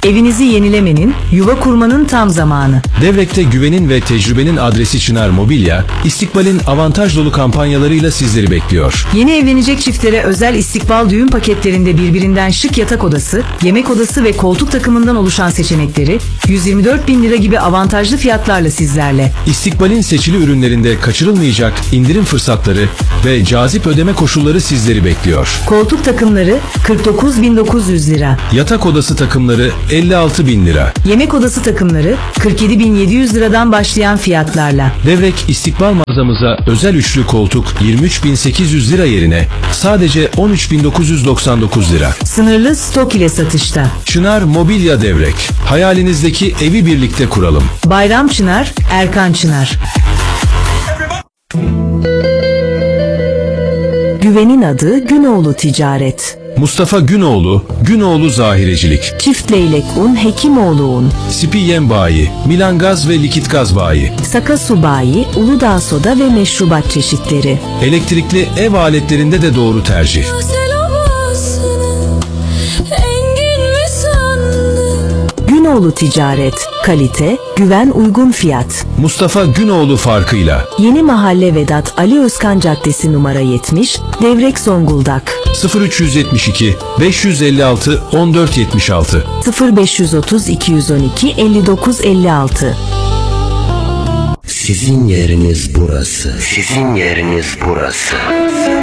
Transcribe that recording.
Evinizi yenilemenin, yuva kurmanın tam zamanı. Devrek'te güvenin ve tecrübenin adresi Çınar Mobilya, istikbalin avantaj dolu kampanyalarıyla sizleri bekliyor. Yeni evlenecek çiftlere özel istikbal düğün paketlerinde birbirinden şık yatak odası, yemek odası ve koltuk takımından oluşan seçenekleri 124.000 lira gibi avantajlı fiyatlarla sizlerle. İstikbalin seçili ürünlerinde kaçırılmayacak indirim fırsatları ve cazip ödeme koşulları sizleri bekliyor. Koltuk takımları 49.900 lira. Yatak odası takımları 56.000 lira. Yemek odası takımları 47.700 liradan başlayan fiyatlarla. Devrek istikbal mağazamıza özel üçlü koltuk 23.800 lira yerine sadece 13.999 lira. Sınırlı stok ile satışta. Çınar Mobilya Devrek. Hayalinizdeki evi birlikte kuralım. Bayram Çınar, Erkan Çınar. Güvenin adı Günoğlu Ticaret. Mustafa Günoğlu, Günoğlu Zahirecilik. Çift Leylek Un, Hekimoğlu Un. Sipi Yem Bayi, Milan Gaz ve Likit Gaz Bayi. Saka Su Bayi, Uludağ Soda ve meşrubat çeşitleri. Elektrikli ev aletlerinde de doğru tercih. Günoğlu Ticaret, kalite, güven, uygun fiyat. Mustafa Günoğlu farkıyla. Yeni Mahalle Vedat Ali Özkan Caddesi numara 70, Devrek Zonguldak. 0372 556 1476 0530 212 5956. Sizin yeriniz burası. Sizin yeriniz burası.